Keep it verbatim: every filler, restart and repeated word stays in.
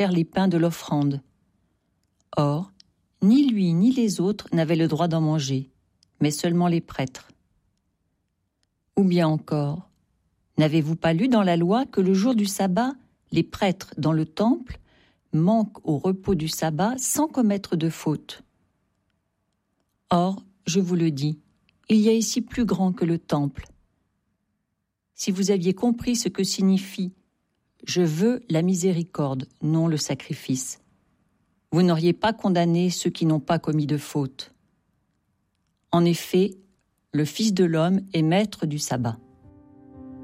les pains de l'offrande. Or, ni lui ni les autres n'avaient le droit d'en manger, mais seulement les prêtres. Ou bien encore, n'avez-vous pas lu dans la loi que le jour du sabbat, les prêtres dans le temple manquent au repos du sabbat sans commettre de faute? Or, je vous le dis, il y a ici plus grand que le temple. Si vous aviez compris ce que signifie « Je veux la miséricorde, non le sacrifice », vous n'auriez pas condamné ceux qui n'ont pas commis de faute. En effet, le Fils de l'homme est maître du sabbat.